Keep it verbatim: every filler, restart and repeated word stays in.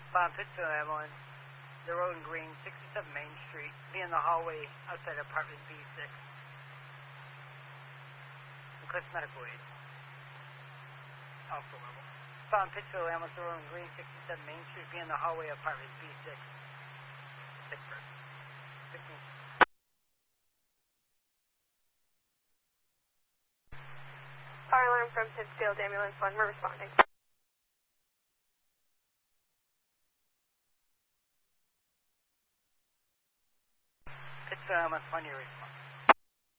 Bob Pittsfield Ambulance, the road in Green, sixty-seven Main Street. Be in the hallway outside apartment B six. Request medical aid. Alpha level. Bob Pittsfield Ambulance, the road in Green, sixty-seven Main Street. Be in the hallway apartment B six. Sick person. fifteen. Fire alarm from Pittsfield Ambulance one, we're responding. Pittsfield Ambulance one, you're responding.